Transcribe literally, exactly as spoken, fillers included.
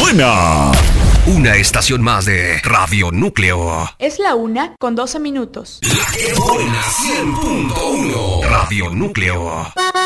buena! Una estación más de Radio Núcleo. Es la una con doce minutos. La que buena cien punto uno. Radio Núcleo.